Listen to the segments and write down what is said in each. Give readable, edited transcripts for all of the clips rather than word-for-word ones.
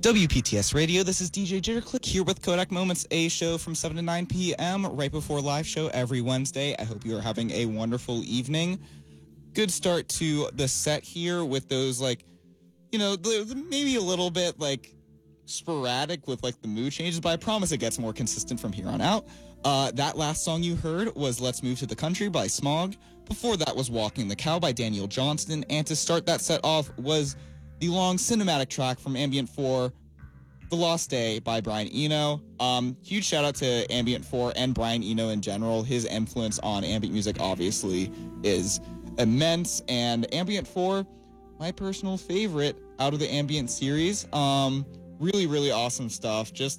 WPTS Radio, this is DJ Jitterclick here with Kodak Moments, a show from 7 to 9 p.m. right before live show every Wednesday. I hope you are having a wonderful evening. Good start to the set here with those, maybe a little bit, sporadic with, the mood changes, but I promise it gets more consistent from here on out. That last song you heard was Let's Move to the Country by Smog. Before that was Walking the Cow by Daniel Johnston. And to start that set off was the long cinematic track from Ambient 4, The Lost Day by Brian Eno. Huge shout out to Ambient 4 and Brian Eno in general. His influence on ambient music obviously is immense, and Ambient 4, my personal favorite out of the ambient series. Really, really awesome stuff. Just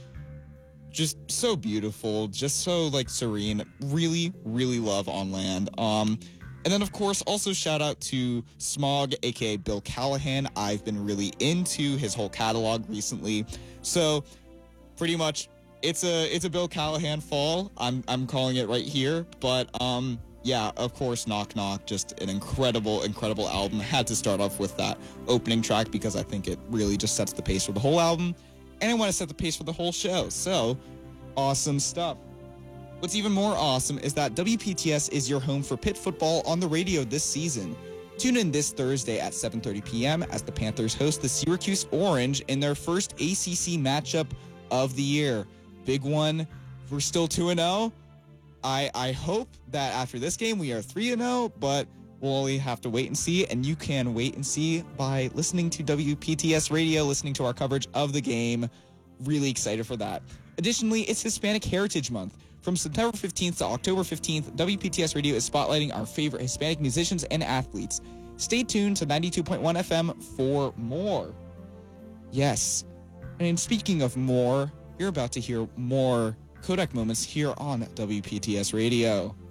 so beautiful, just so serene. Really, really love On Land. And then, of course, also shout out to Smog, aka Bill Callahan. I've been really into his whole catalog recently. So pretty much it's a Bill Callahan fall. I'm calling it right here. But yeah, of course, Knock Knock, just an incredible, incredible album. I had to start off with that opening track because I think it really just sets the pace for the whole album. And I want to set the pace for the whole show. So awesome stuff. What's even more awesome is that WPTS is your home for Pitt football on the radio this season. Tune in this Thursday at 7:30 p.m. as the Panthers host the Syracuse Orange in their first ACC matchup of the year. Big one. We're still 2-0. I hope that after this game we are 3-0, but we'll only have to wait and see, and you can wait and see by listening to WPTS Radio, listening to our coverage of the game. Really excited for that. Additionally, it's Hispanic Heritage Month. From September 15th to October 15th, WPTS Radio is spotlighting our favorite Hispanic musicians and athletes. Stay tuned to 92.1 FM for more. Yes, and speaking of more, you're about to hear more Kodak Moments here on WPTS Radio.